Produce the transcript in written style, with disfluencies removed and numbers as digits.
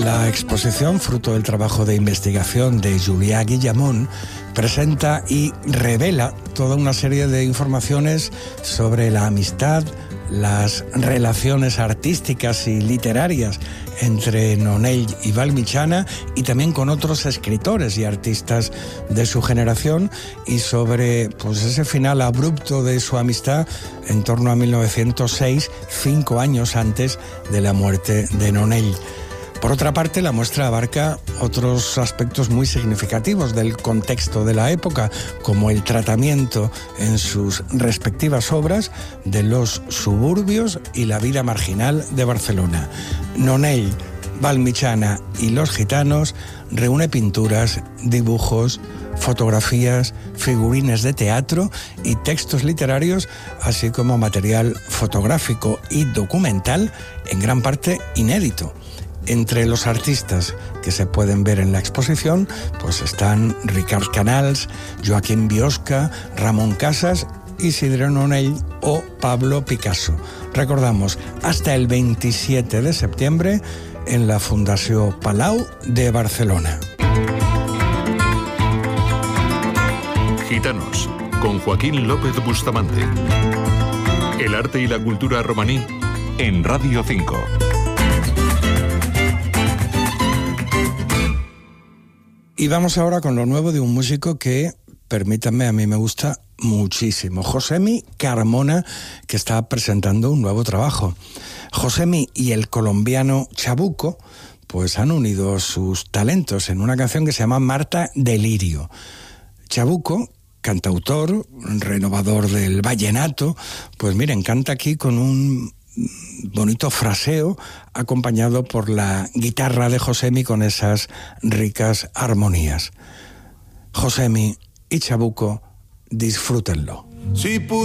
La exposición, fruto del trabajo de investigación de Julià Guillamón, presenta y revela toda una serie de informaciones sobre la amistad, las relaciones artísticas y literarias entre Nonell y Vallmitjana, y también con otros escritores y artistas de su generación, y sobre ese final abrupto de su amistad en torno a 1906, 5 años antes de la muerte de Nonell. Por otra parte, la muestra abarca otros aspectos muy significativos del contexto de la época, como el tratamiento en sus respectivas obras de los suburbios y la vida marginal de Barcelona. Nonell, Vallmitjana y los gitanos reúne pinturas, dibujos, fotografías, figurines de teatro y textos literarios, así como material fotográfico y documental, en gran parte inédito. Entre los artistas que se pueden ver en la exposición, están Ricard Canals, Joaquim Biosca, Ramon Casas, Isidre Nonell o Pablo Picasso. Recordamos, hasta el 27 de septiembre en la Fundació Palau de Barcelona. Gitanos, con Joaquín López Bustamante. El arte y la cultura romaní en Radio 5. Y vamos ahora con lo nuevo de un músico que, permítanme, a mí me gusta muchísimo. Josemi Carmona, que está presentando un nuevo trabajo. Josemi y el colombiano Chabuco han unido sus talentos en una canción que se llama Marta Delirio. Chabuco, cantautor, renovador del vallenato, canta aquí con un bonito fraseo acompañado por la guitarra de Josemi con esas ricas armonías. Josemi y Chabuco, disfrútenlo.